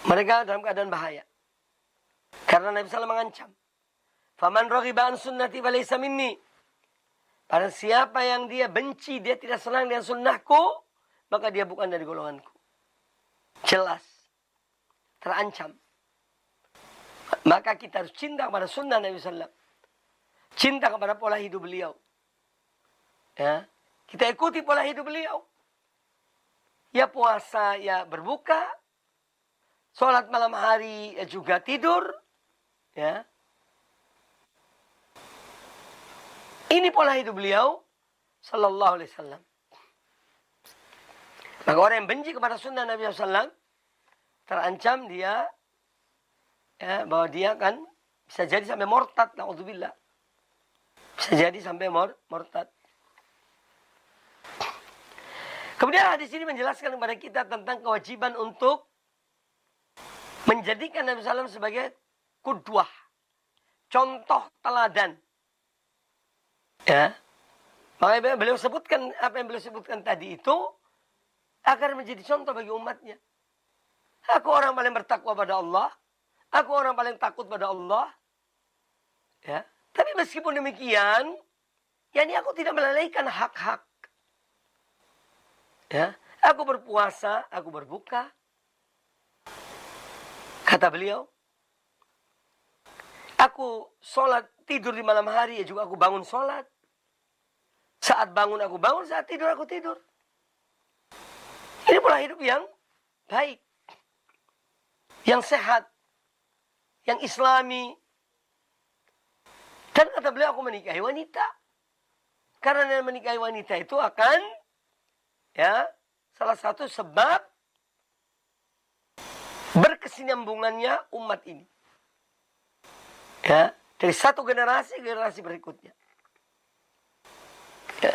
Mereka dalam keadaan bahaya. Karena Nabi SAW mengancam. Faman raghiba an sunnati falaysa minni. Barang siapa yang dia benci, dia tidak senang dengan sunnahku, maka dia bukan dari golonganku. Jelas. Terancam. Maka kita harus cinta kepada sunnah Nabi SAW. Cinta kepada pola hidup beliau. Ya. Kita ikuti pola hidup beliau. Ya puasa, ya berbuka. Sholat malam hari, ya juga tidur. Ya. Ini pola hidup beliau sallallahu alaihi wasallam. Maka orang yang benci kepada sunnah Nabi SAW terancam dia ya, bahwa dia kan bisa jadi sampai murtad, na'udzubillah. Bisa jadi sampai murtad. Kemudian hadis ini menjelaskan kepada kita tentang kewajiban untuk menjadikan Nabi SAW sebagai qudwah, contoh teladan. Ya, makanya beliau sebutkan apa yang beliau sebutkan tadi itu agar menjadi contoh bagi umatnya. Aku orang paling bertakwa pada Allah, aku orang paling takut pada Allah. Ya, tapi meskipun demikian, yakni aku tidak melalaikan hak-hak. Ya, aku berpuasa, aku berbuka. Kata beliau, aku sholat tidur di malam hari, ya juga aku bangun sholat. Saat bangun aku bangun, saat tidur aku tidur. Ini pola hidup yang baik. Yang sehat. Yang islami. Dan kata beliau, aku menikahi wanita. Karena menikahi wanita itu akan, ya, salah satu sebab berkesinambungannya umat ini. Ya, dari satu generasi ke generasi berikutnya. Ya.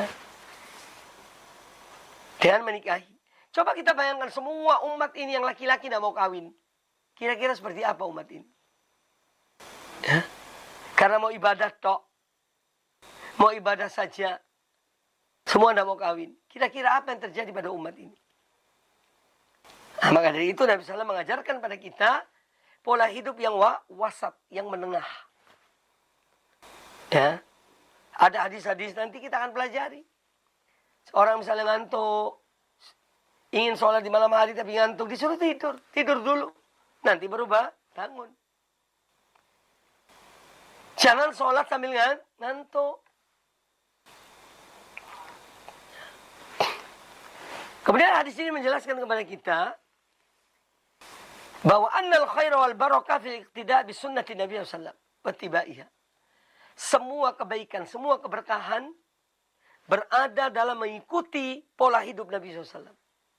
Dengan menikahi. Coba kita bayangkan semua umat ini yang laki-laki tidak mau kawin. Kira-kira seperti apa umat ini? Ya. Karena mau ibadah tok. Mau ibadah saja. Semua tidak mau kawin. Kira-kira apa yang terjadi pada umat ini? Nah, maka dari itu Nabi SAW mengajarkan pada kita pola hidup yang wasat, yang menengah. Ya. Ada hadis-hadis nanti kita akan pelajari. Seorang misalnya ngantuk, ingin sholat di malam hari tapi ngantuk, disuruh tidur. Tidur dulu. Nanti baru bangun. Jangan sholat sambil ngantuk. Kemudian hadis ini menjelaskan kepada kita bahwa annal khaira wal barakah fil iqtida' bi sunnati Nabi sallallahu alaihi wasallam wa tibaiha. Semua kebaikan, semua keberkahan berada dalam mengikuti pola hidup Nabi SAW.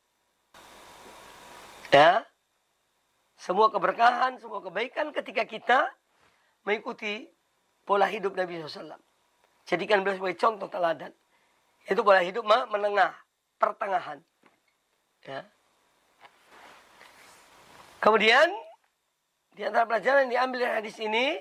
Ya, semua keberkahan, semua kebaikan ketika kita mengikuti pola hidup Nabi SAW. Jadikan beliau sebagai contoh teladan. Itu pola hidup menengah, pertengahan. Ya. Kemudian di antara pelajaran yang diambil dari hadis ini,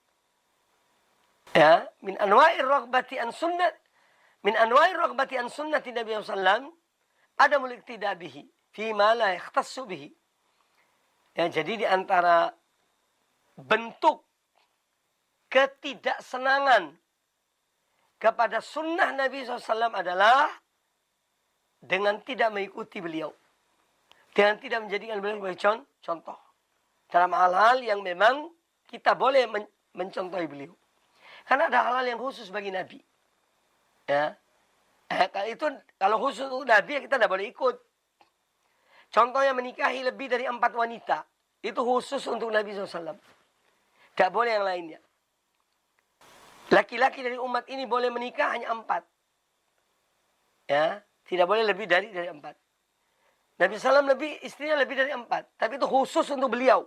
ya, min anwa'ir raghbati an sunnat, min anwa'ir raghbati an sunnati Nabi sallallahu ada muliktida bihi fi ma la yakhtassu bihi. Ya, jadi di antara bentuk ketidaksenangan kepada sunnah Nabi SAW adalah dengan tidak mengikuti beliau, dengan tidak menjadikan beliau sebagai contoh dalam hal-hal yang memang kita boleh mencontohi beliau. Karena ada hal-hal yang khusus bagi Nabi. Ya. Itu kalau khusus untuk Nabi ya kita tidak boleh ikut. Contohnya menikahi lebih dari 4 wanita. Itu khusus untuk Nabi SAW. Tidak boleh yang lainnya. Laki-laki dari umat ini boleh menikah hanya 4. Ya. Tidak boleh lebih dari 4. Nabi SAW istrinya lebih dari 4. Tapi itu khusus untuk beliau.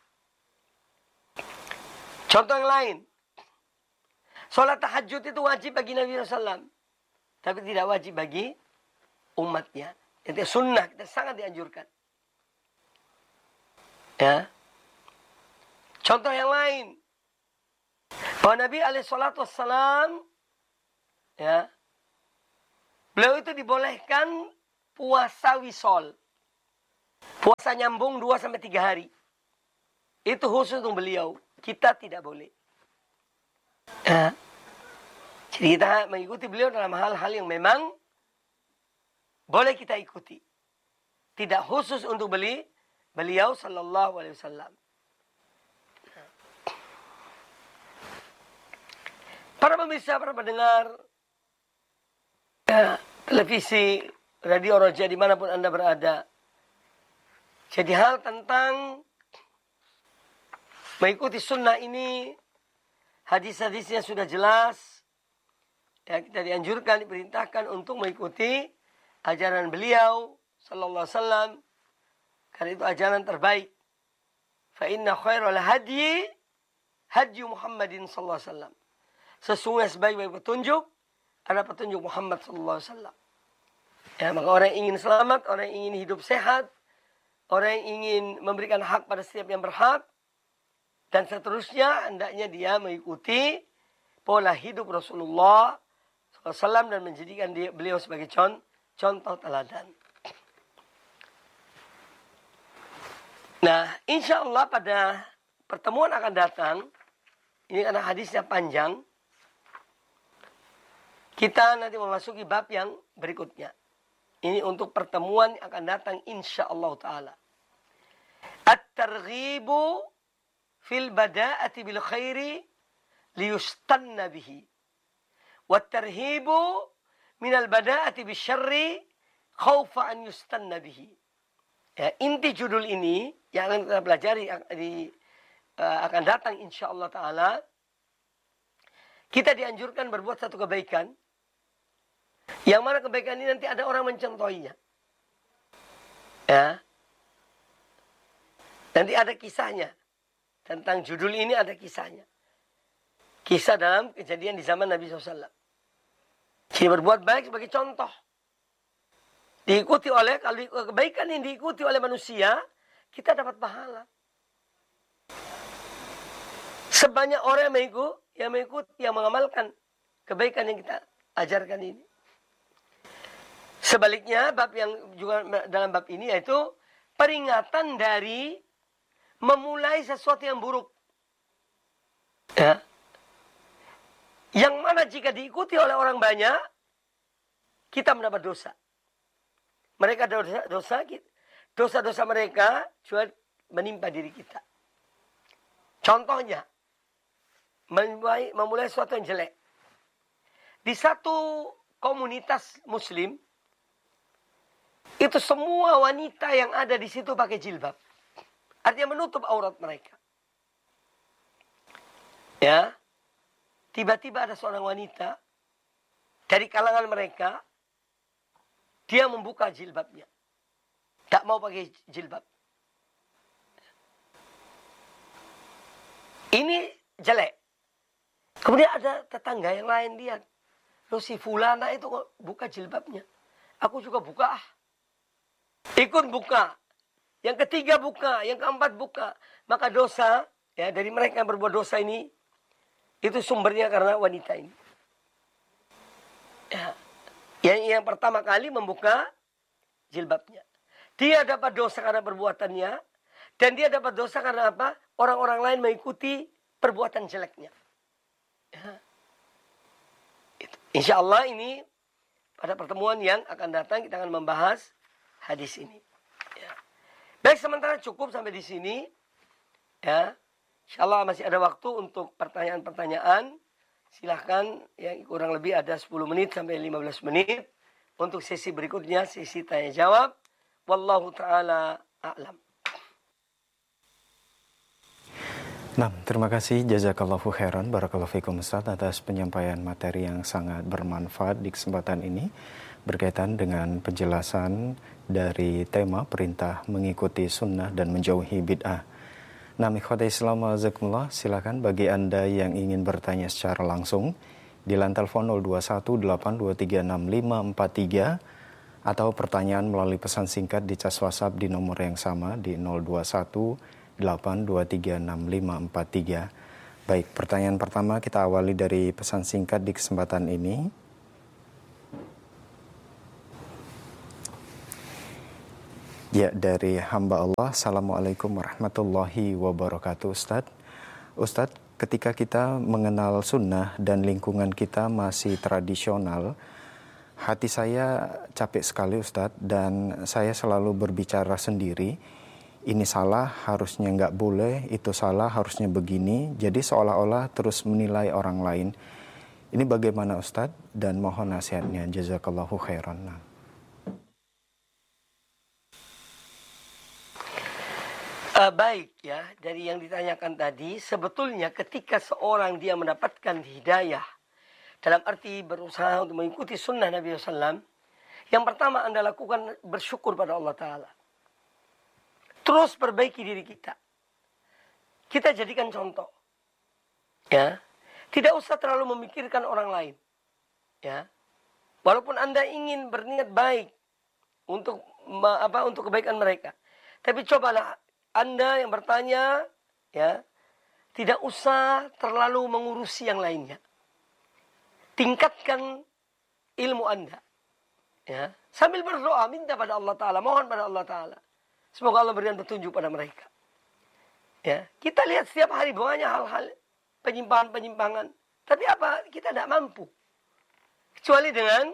Contoh yang lain. Sholat tahajud itu wajib bagi Nabi SAW. Tapi tidak wajib bagi umatnya. Itu sunnah, kita sangat dianjurkan. Ya. Contoh yang lain. Bahwa Nabi SAW, ya, beliau itu dibolehkan puasa wisol. Puasa nyambung 2-3 hari. Itu khusus untuk beliau. Kita tidak boleh. Nah, jadi kita mengikuti beliau dalam hal-hal yang memang boleh kita ikuti. Tidak khusus untuk beliau sallallahu alaihi wasallam. Para pemirsa, para pendengar televisi, radio Roja dimanapun Anda berada. Jadi hal tentang mengikuti sunnah ini, hadis-hadisnya sudah jelas. Ya, kita dianjurkan, diperintahkan untuk mengikuti ajaran beliau sallallahu alaihi wasallam. Karena itu ajaran terbaik. Fa inna khairal hadyi hadyu Muhammadin sallallahu alaihi wasallam. Sesungguhnya sebaik-baik petunjuk adalah petunjuk Muhammad sallallahu alaihi wasallam. Ya, maka orang yang ingin selamat, orang yang ingin hidup sehat, orang yang ingin memberikan hak pada setiap yang berhak, dan seterusnya, hendaknya dia mengikuti pola hidup Rasulullah SAW dan menjadikan beliau sebagai contoh teladan. Nah, insya Allah pada pertemuan akan datang, ini karena hadisnya panjang, kita nanti memasuki bab yang berikutnya. Ini untuk pertemuan yang akan datang insya Allah Ta'ala. At-targhibu fil bada'ati bil khairi liyustanna bihi. Wat-tarhibu minal bada'ati bil syarri khawfa an yustanna bihi. Ya, inti judul ini yang akan kita pelajari akan datang insya Allah Ta'ala. Kita dianjurkan berbuat satu kebaikan. Yang mana kebaikan ini nanti ada orang mencontohinya. Ya. Nanti ada kisahnya. Tentang judul ini ada kisahnya. Kisah dalam kejadian di zaman Nabi SAW. Jadi berbuat baik sebagai contoh. Diikuti oleh, kalau kebaikan yang diikuti oleh manusia, kita dapat pahala. Sebanyak orang yang mengikuti, yang mengamalkan kebaikan yang kita ajarkan ini. Sebaliknya, bab yang juga dalam bab ini yaitu peringatan dari memulai sesuatu yang buruk. Ya. Yang mana jika diikuti oleh orang banyak, kita mendapat dosa. Mereka dosa-dosa mereka juga menimpa diri kita. Contohnya, memulai sesuatu yang jelek. Di satu komunitas muslim, itu semua wanita yang ada di situ pakai jilbab. Artinya menutup aurat mereka. Ya. Tiba-tiba ada seorang wanita dari kalangan mereka, dia membuka jilbabnya. Tak mau pakai jilbab. Ini jelek. Kemudian ada tetangga yang lain lihat. Loh, si fulana itu kok buka jilbabnya. Aku juga buka. Ikut buka. Yang ketiga buka. Yang keempat buka. Maka dosa ya dari mereka yang berbuat dosa ini, itu sumbernya karena wanita ini. Ya. Yang pertama kali membuka jilbabnya. Dia dapat dosa karena perbuatannya. Dan dia dapat dosa karena apa? Orang-orang lain mengikuti perbuatan jeleknya. Ya. Insya Allah ini pada pertemuan yang akan datang kita akan membahas hadis ini. Ya. Baik, sementara cukup sampai di sini. Ya. Insya Allah masih ada waktu untuk pertanyaan-pertanyaan. Silahkan, yang kurang lebih ada 10 menit sampai 15 menit. Untuk sesi berikutnya, sesi tanya jawab. Wallahu ta'ala a'lam. Nah, terima kasih jazakallahu khairan barakallahu fikum Ustaz atas penyampaian materi yang sangat bermanfaat di kesempatan ini berkaitan dengan penjelasan dari tema perintah mengikuti sunnah dan menjauhi bid'ah. Nah, ikhwati Islam wazakumullah, silakan bagi Anda yang ingin bertanya secara langsung di line telepon 0218236543 atau pertanyaan melalui pesan singkat di cas WhatsApp di nomor yang sama di 0218236543. Baik, pertanyaan pertama kita awali dari pesan singkat di kesempatan ini. Ya, dari hamba Allah. Assalamualaikum warahmatullahi wabarakatuh, Ustadz. Ustadz, ketika kita mengenal sunnah dan lingkungan kita masih tradisional, hati saya capek sekali, Ustadz, dan saya selalu berbicara sendiri. Ini salah, harusnya nggak boleh, itu salah, harusnya begini. Jadi seolah-olah terus menilai orang lain. Ini bagaimana, Ustadz? Dan mohon nasihatnya. Jazakallahu khairan. Baik ya, dari yang ditanyakan tadi, sebetulnya ketika seorang dia mendapatkan hidayah, dalam arti berusaha untuk mengikuti sunnah Nabi SAW, yang pertama Anda lakukan bersyukur pada Allah Ta'ala. Terus perbaiki diri kita. Kita jadikan contoh. Ya, tidak usah terlalu memikirkan orang lain. Ya, walaupun Anda ingin berniat baik untuk kebaikan mereka, tapi cobalah Anda yang bertanya, ya, tidak usah terlalu mengurusi yang lainnya. Tingkatkan ilmu Anda, ya, sambil berdoa, minta pada Allah Ta'ala, mohon pada Allah Ta'ala. Semoga Allah berikan petunjuk pada mereka. Ya, kita lihat setiap hari banyak hal-hal penyimpangan-penyimpangan, tapi apa? Kita tidak mampu. Kecuali dengan,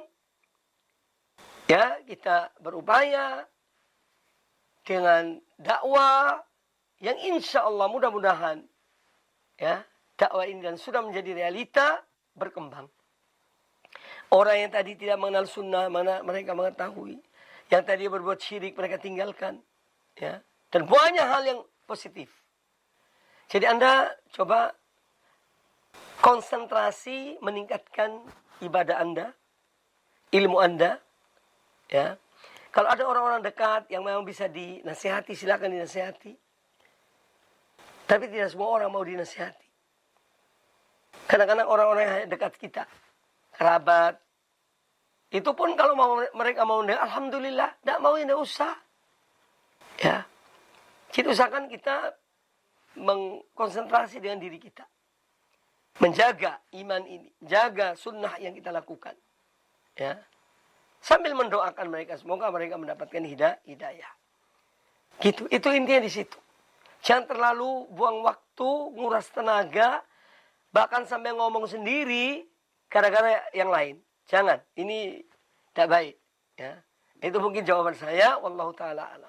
ya, kita berupaya dengan dakwah yang insya Allah mudah-mudahan, ya, dakwah ini dan sudah menjadi realita berkembang. Orang yang tadi tidak mengenal sunnah, mana mereka mengetahui. Yang tadi berbuat syirik mereka tinggalkan, ya, dan banyak hal yang positif. Jadi Anda coba konsentrasi meningkatkan ibadah Anda, ilmu Anda, ya. Kalau ada orang-orang dekat yang memang bisa dinasihati, silakan dinasihati. Tapi tidak semua orang mau dinasihati. Kadang-kadang orang-orang yang dekat kita, kerabat, itu pun kalau mereka mau, alhamdulillah, tidak mau, tidak usah. Ya, kita usahakan kita mengkonsentrasi dengan diri kita, menjaga iman ini, jaga sunnah yang kita lakukan, ya. Sambil mendoakan mereka, semoga mereka mendapatkan hidayah. Gitu, itu intinya di situ. Jangan terlalu buang waktu, nguras tenaga, bahkan sampai ngomong sendiri gara-gara yang lain. Jangan, ini tidak baik. Ya. Itu mungkin jawaban saya. Wallahu ta'ala alam.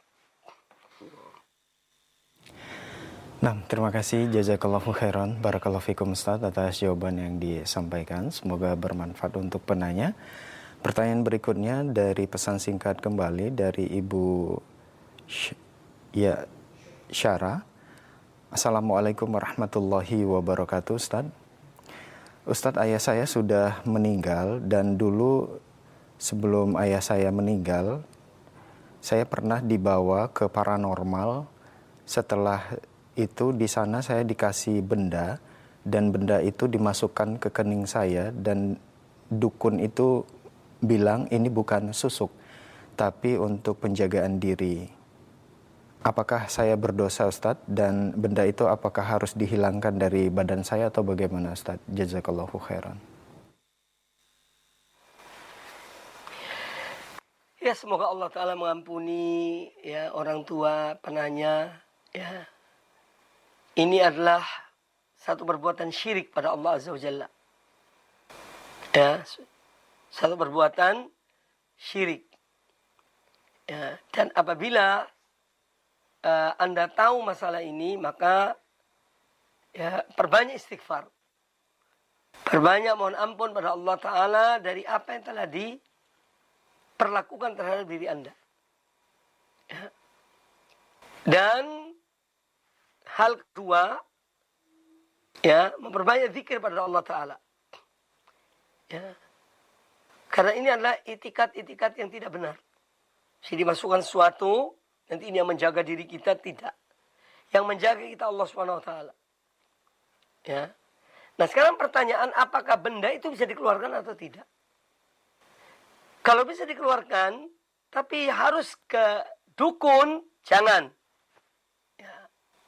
Nah, terima kasih. Jazakallahu khairan. Barakallahu fikum, Ustaz, atas jawaban yang disampaikan. Semoga bermanfaat untuk penanya. Pertanyaan berikutnya dari pesan singkat kembali dari Ibu Syara. Assalamualaikum warahmatullahi wabarakatuh, Ustaz. Ustaz, ayah saya sudah meninggal dan dulu sebelum ayah saya meninggal, saya pernah dibawa ke paranormal. Setelah itu di sana saya dikasih benda dan benda itu dimasukkan ke kening saya dan dukun itu bilang ini bukan susuk, tapi untuk penjagaan diri. Apakah saya berdosa, Ustadz? Dan benda itu apakah harus dihilangkan dari badan saya atau bagaimana, Ustadz? Jazakallahu khairan. Ya, semoga Allah Ta'ala mengampuni, ya, orang tua penanya. Ya, ini adalah satu perbuatan syirik pada Allah Azza wa Jalla. Ya, satu perbuatan syirik. Ya, dan apabila Anda tahu masalah ini, maka ya, perbanyak istighfar. Perbanyak mohon ampun pada Allah Ta'ala dari apa yang telah diperlakukan terhadap diri Anda. Ya. Dan hal kedua, ya, memperbanyak zikir pada Allah Ta'ala. Ya. Karena ini adalah itikat-itikat yang tidak benar. Jadi dimasukkan sesuatu, nanti ini yang menjaga diri kita, tidak. Yang menjaga kita Allah SWT. Ya. Nah, sekarang pertanyaan, apakah benda itu bisa dikeluarkan atau tidak? Kalau bisa dikeluarkan, tapi harus ke dukun, jangan. Ya.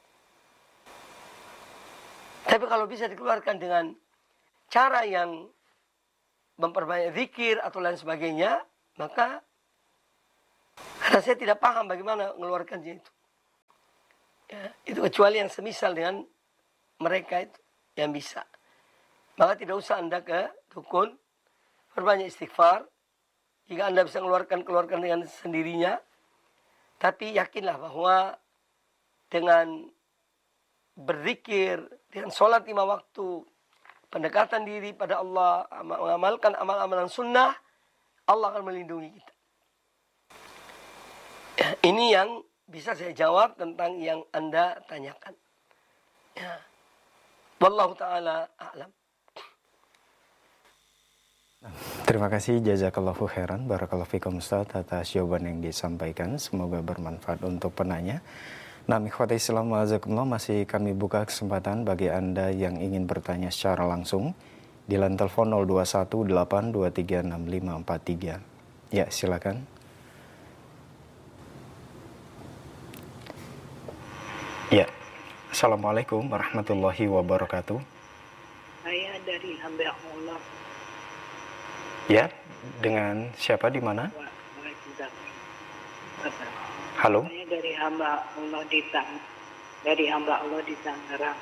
Tapi kalau bisa dikeluarkan dengan cara yang memperbanyak zikir atau lain sebagainya, maka Karena saya tidak paham bagaimana mengeluarkannya itu. Ya, itu kecuali yang semisal dengan mereka itu yang bisa. Maka tidak usah Anda ke dukun, perbanyak istighfar. Jika Anda bisa keluarkan dengan sendirinya. Tapi yakinlah bahwa dengan berzikir, dengan sholat 5 waktu, pendekatan diri pada Allah, mengamalkan amal-amalan sunnah, Allah akan melindungi kita. Ya, ini yang bisa saya jawab tentang yang Anda tanyakan. Ya. Wallahu ta'ala a'lam. Terima kasih, jazakallahu khairan, barakallahu fikum Ustaz atas jawaban yang disampaikan. Semoga bermanfaat untuk penanya. Nah, ikhwati Islam wa'azakumullah, masih kami buka kesempatan bagi Anda yang ingin bertanya secara langsung di line telepon 0218236543. Ya, silakan. Ya, Assalamualaikum warahmatullahi wabarakatuh. Saya dari hamba Allah. Ya, dengan siapa di mana? Halo. Saya dari hamba Allah di Tangerang.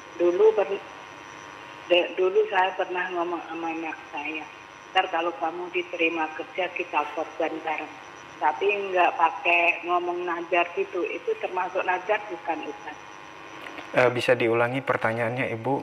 Dulu saya pernah ngomong sama anak saya, ntar kalau kamu diterima kerja kita korban bareng. Tapi nggak pakai ngomong najar gitu, itu termasuk najar bukan Ustaz? Bisa diulangi pertanyaannya Ibu?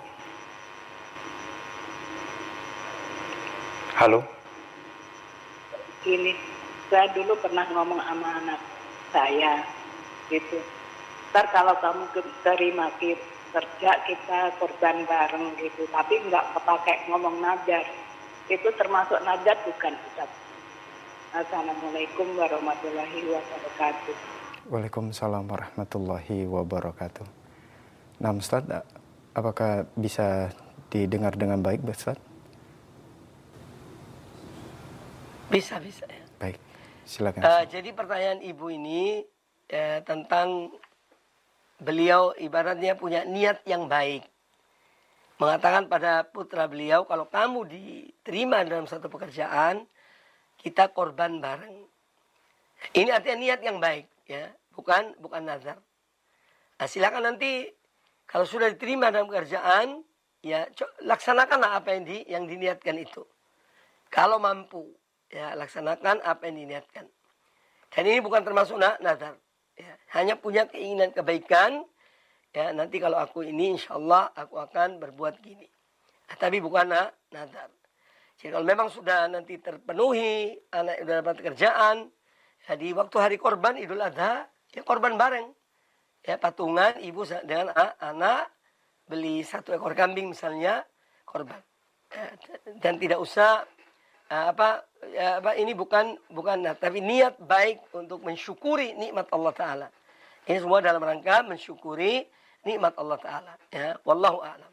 Halo? Gini, saya dulu pernah ngomong sama anak saya gitu. Ntar kalau kamu terima kerja kita korban bareng gitu, tapi nggak pakai ngomong najar. Itu termasuk najar bukan Ustaz? Assalamualaikum warahmatullahi wabarakatuh. Waalaikumsalam warahmatullahi wabarakatuh. Nah, Ustaz, apakah bisa didengar dengan baik, Ustaz? Bisa. Ya. Baik, silakan. Jadi pertanyaan ibu ini tentang beliau ibaratnya punya niat yang baik. Mengatakan pada putra beliau, kalau kamu diterima dalam satu pekerjaan, kita korban bareng. Ini artinya niat yang baik, ya, bukan nazar. Nah, silakan nanti kalau sudah diterima dalam pekerjaan, ya laksanakanlah apa yang diniatkan itu. Kalau mampu, ya laksanakan apa yang diniatkan. Dan ini bukan termasuk nazar. Ya, hanya punya keinginan kebaikan. Ya, nanti kalau aku ini, insya Allah aku akan berbuat gini. Nah, tapi bukan nazar. Jadi kalau memang sudah nanti terpenuhi, anak sudah dapat kerjaan, ya di waktu hari korban Idul Adha, ya korban bareng. Ya patungan ibu dengan anak beli 1 ekor kambing misalnya, korban. Ya, dan tidak usah ini bukan tapi niat baik untuk mensyukuri nikmat Allah Ta'ala. Ini semua dalam rangka mensyukuri nikmat Allah Ta'ala. Ya, wallahu a'lam.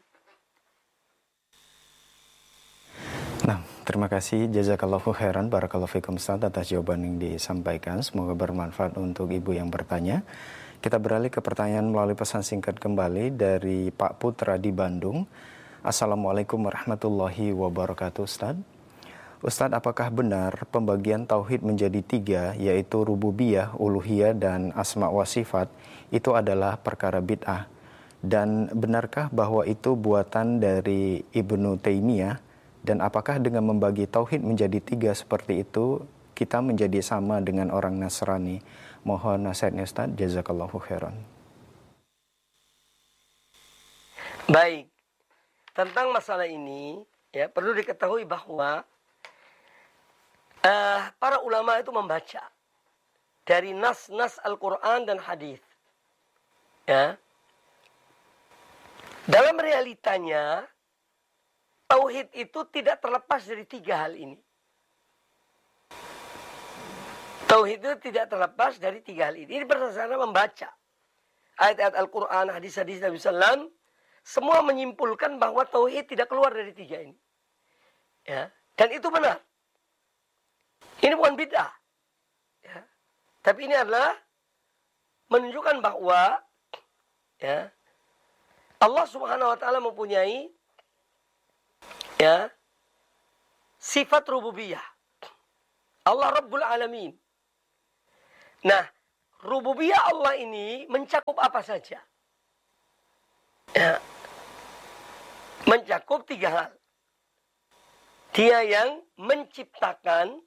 Nah, terima kasih, jazakallahu khairan, barakallahu fikum Ustaz atas jawaban yang disampaikan. Semoga bermanfaat untuk ibu yang bertanya. Kita beralih ke pertanyaan melalui pesan singkat kembali dari Pak Putra di Bandung. Assalamualaikum warahmatullahi wabarakatuh, Ustaz. Ustaz, apakah benar pembagian tauhid menjadi 3, yaitu rububiyah, uluhiyah, dan asma wa sifat, itu adalah perkara bid'ah? Dan benarkah bahwa itu buatan dari Ibnu Taimiyah? Dan apakah dengan membagi tauhid menjadi 3 seperti itu, kita menjadi sama dengan orang Nasrani? Mohon nasihatnya Ustaz, jazakallahu khairan. Baik, tentang masalah ini, ya perlu diketahui bahwa para ulama itu membaca dari nas-nas Al-Quran dan hadis. Ya, dalam realitanya tauhid itu tidak terlepas dari 3 hal ini. Tauhid itu tidak terlepas dari 3 hal ini. Ini berdasarkan membaca ayat-ayat Al-Quran, hadis-hadis Nabi SAW, semua menyimpulkan bahwa tauhid tidak keluar dari 3 ini. Ya, dan itu benar. Ini bukan bid'ah. Ya, tapi ini adalah menunjukkan bahwa ya, Allah Subhanahu wa taala mempunyai ya sifat rububiyah. Allah Rabbul Alamin. Nah, rububiyah Allah ini mencakup apa saja? Ya. Mencakup 3 hal. Dia yang menciptakan,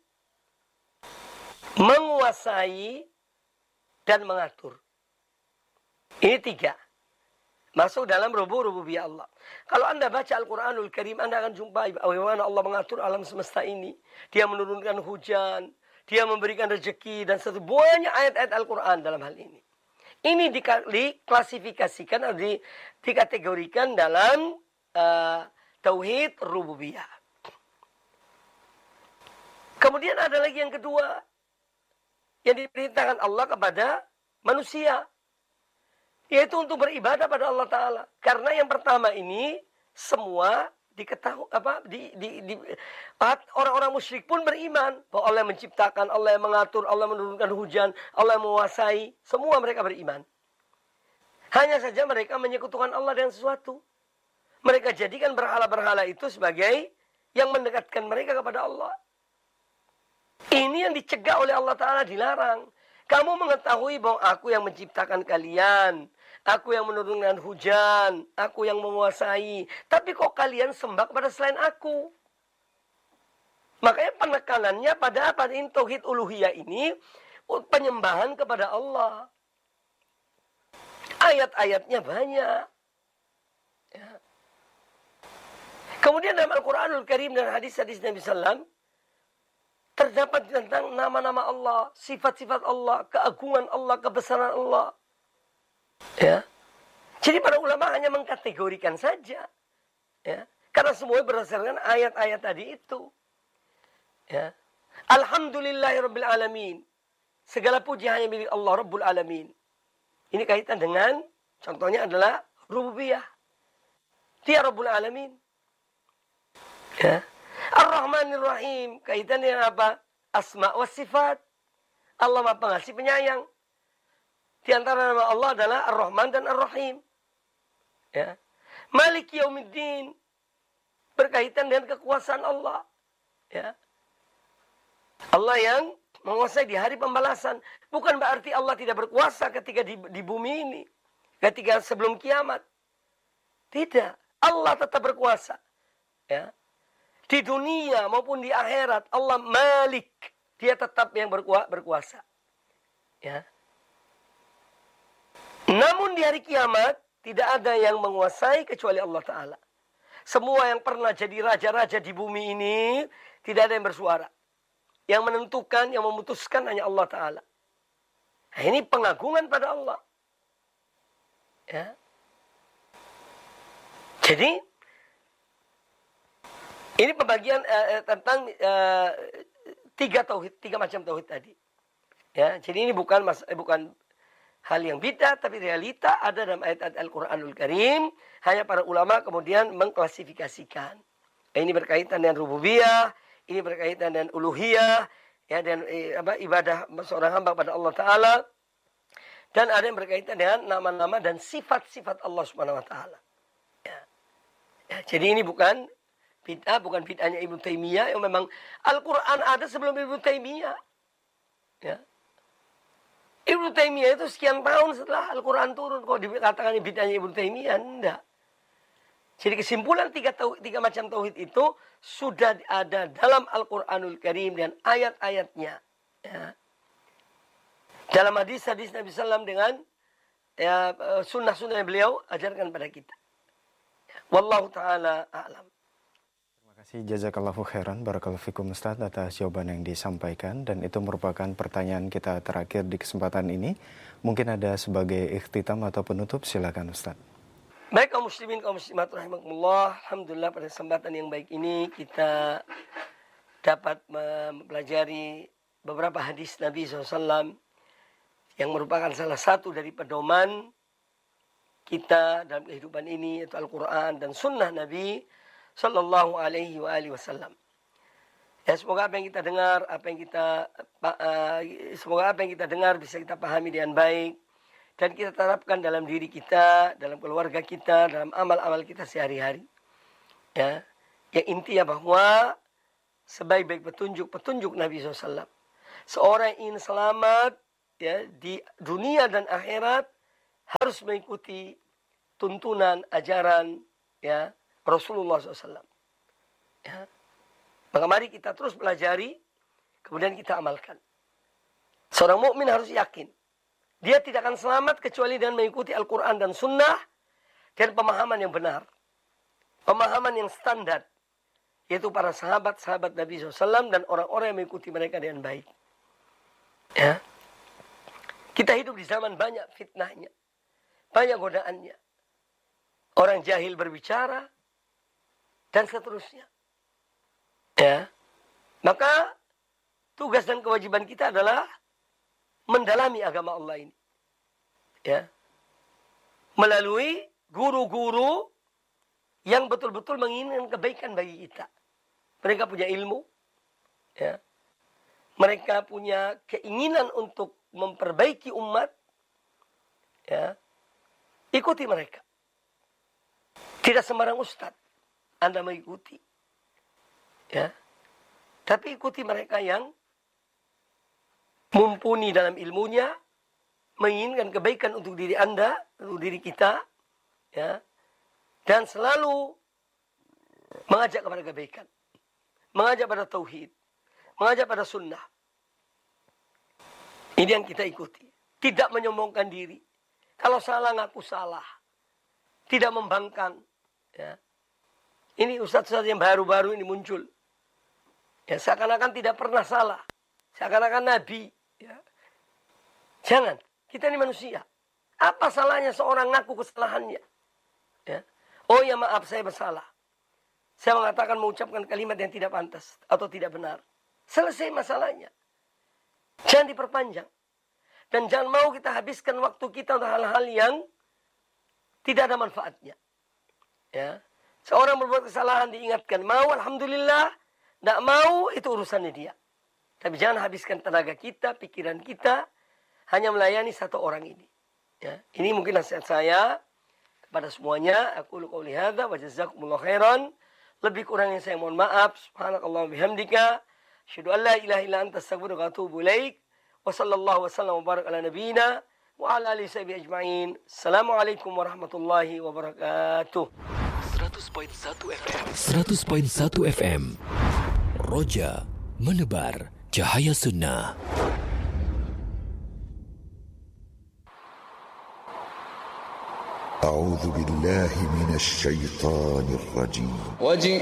menguasai, dan mengatur. Ini 3. Masuk dalam rububiyah Allah. Kalau Anda baca Al-Quranul Karim, Anda akan jumpai bagaimana Allah mengatur alam semesta ini. Dia menurunkan hujan, Dia memberikan rezeki, dan banyak ayat-ayat Al-Quran dalam hal ini. Ini diklasifikasikan atau dikategorikan dalam tauhid rububiyah. Kemudian ada lagi yang kedua, yang diperintahkan Allah kepada manusia, yaitu untuk beribadah pada Allah Ta'ala. Karena yang pertama ini semua diketahui, orang-orang musyrik pun beriman bahwa Allah yang menciptakan, Allah yang mengatur, Allah menurunkan hujan, Allah yang menguasai. Semua mereka beriman. Hanya saja mereka menyekutukan Allah dengan sesuatu. Mereka jadikan berhala-berhala itu sebagai yang mendekatkan mereka kepada Allah. Ini yang dicegah oleh Allah Ta'ala, dilarang. Kamu mengetahui bahwa aku yang menciptakan kalian, aku yang menurunkan hujan, aku yang menguasai. Tapi kok kalian sembah kepada selain aku? Makanya penekanannya pada tauhid uluhiyah ini, penyembahan kepada Allah. Ayat-ayatnya banyak. Ya. Kemudian dalam Al-Quranul Karim dan hadis-hadis Nabi SAW, terdapat tentang nama-nama Allah, sifat-sifat Allah, keagungan Allah, kebesaran Allah. Ya. Jadi para ulama hanya mengkategorikan saja. Ya. Karena semuanya berdasarkan ayat-ayat tadi itu. Ya. Alhamdulillahirabbil alamin. Segala puji hanya milik Allah Rabbul Alamin. Ini kaitan dengan, contohnya adalah rububiyah. Dia Rabbul Alamin. Ya. Ar-Rahmanir Rahim. Kaitannya dengan apa? Asma wa sifat. Allah Maha Pengasih Penyayang. Di antara nama Allah adalah Ar-Rahman dan Ar-Rahim. Ya. Malik Yaumiddin. Berkaitan dengan kekuasaan Allah. Ya. Allah yang menguasai di hari pembalasan. Bukan berarti Allah tidak berkuasa ketika di bumi ini. Ketika sebelum kiamat. Tidak. Allah tetap berkuasa. Ya. Di dunia maupun di akhirat, Allah Malik. Dia tetap yang berkuasa. Ya. Namun di hari kiamat, tidak ada yang menguasai kecuali Allah Ta'ala. Semua yang pernah jadi raja-raja di bumi ini, tidak ada yang bersuara. Yang menentukan, yang memutuskan hanya Allah Ta'ala. Nah, ini pengagungan pada Allah. Ya. Jadi, ini pembagian tentang 3 macam tauhid tadi. Ya, jadi ini bukan hal yang bid'ah, tapi realita ada dalam ayat-ayat Al-Quranul Karim. Hanya para ulama kemudian mengklasifikasikan. Ini berkaitan dengan rububiyah, ini berkaitan dengan uluhiyah, ya, dan ibadah seorang hamba pada Allah Ta'ala. Dan ada yang berkaitan dengan nama-nama dan sifat-sifat Allah Subhanahu Wa Ta'ala. Ya. Ya, jadi ini bukan bid'ah, bukan bid'ahnya Ibnu Taimiyah, yang memang Al-Quran ada sebelum Ibnu Taimiyah. Ya. Ibnu Taimiyah itu sekian tahun setelah Al-Quran turun. Kok dikatakan bid'ahnya Ibnu Taimiyah? Enggak. Jadi kesimpulan 3 macam tauhid itu sudah ada dalam Al-Quranul Karim dan ayat-ayatnya. Ya. Dalam hadis-hadis Nabi SAW dengan sunnah-sunnah beliau ajarkan pada kita. Wallahu ta'ala a'lam. Jazakallahu khairan, barakallahu fikum Ustaz atas jawaban yang disampaikan, dan itu merupakan pertanyaan kita terakhir di kesempatan ini. Mungkin ada sebagai ikhtitam atau penutup, silakan Ustaz. Baik kaum muslimin, kaum muslimat rahimakumullah. Alhamdulillah pada kesempatan yang baik ini kita dapat mempelajari beberapa hadis Nabi SAW yang merupakan salah satu dari pedoman kita dalam kehidupan ini, yaitu Al-Quran dan sunnah Nabi Sallallahu alaihi wasallam. Ya, semoga apa yang kita dengar, semoga apa yang kita dengar bisa kita pahami dengan baik dan kita terapkan dalam diri kita, dalam keluarga kita, dalam amal-amal kita sehari-hari. Ya, yang intinya bahwa sebaik-baik petunjuk Nabi SAW. Seorang yang ingin selamat ya, di dunia dan akhirat harus mengikuti tuntunan ajaran ya Rasulullah SAW. Ya. Maka mari kita terus pelajari, kemudian kita amalkan. Seorang mukmin harus yakin dia tidak akan selamat kecuali dengan mengikuti Al-Quran dan Sunnah dan pemahaman yang benar, pemahaman yang standar, yaitu para sahabat-sahabat Nabi SAW dan orang-orang yang mengikuti mereka dengan baik. Ya. Kita hidup di zaman banyak fitnahnya, banyak godaannya. Orang jahil berbicara, dan seterusnya. Ya. Maka tugas dan kewajiban kita adalah mendalami agama Allah ini. Ya. Melalui guru-guru yang betul-betul menginginkan kebaikan bagi kita. Mereka punya ilmu. Ya. Mereka punya keinginan untuk memperbaiki umat. Ya. Ikuti mereka. Tidak sembarang ustadz Anda mengikuti. Ya. Tapi ikuti mereka yang mumpuni dalam ilmunya, menginginkan kebaikan untuk diri Anda, untuk diri kita, ya, dan selalu mengajak kepada kebaikan, mengajak pada tauhid, mengajak pada sunnah. Ini yang kita ikuti. Tidak menyombongkan diri. Kalau salah ngaku salah, tidak membangkang. Ya. Ini ustaz-ustaz yang baru-baru ini muncul. Ya, seakan-akan tidak pernah salah, seakan-akan nabi. Ya. Jangan, kita ini manusia. Apa salahnya seorang ngaku kesalahannya? Ya. Oh ya maaf, saya bersalah. Saya mengatakan mengucapkan kalimat yang tidak pantas atau tidak benar. Selesai masalahnya. Jangan diperpanjang. Dan jangan mau kita habiskan waktu kita untuk hal-hal yang tidak ada manfaatnya. Ya. Seorang berbuat kesalahan diingatkan. Mau, alhamdulillah. Tidak mau, itu urusannya dia. Tapi jangan habiskan tenaga kita, pikiran kita, hanya melayani satu orang ini. Ya. Ini mungkin nasihat saya kepada semuanya. Aku qouli hadza wa jazakumullahu khairan. Lebih kurangnya saya mohon maaf. Subhanakallah bihamdika. Asyhadu an la ilaha illa anta astaghfiruka wa atubu ilaik. Wa sallallahu wa sallam wa barak ala nabiyyina wa ala alihi sahbihi ajma'in. Assalamualaikum warahmatullahi wabarakatuh. 100.1 FM. 100.1 FM. Roja menebar cahaya sunnah. أعوذ بالله من الشيطان الرجيم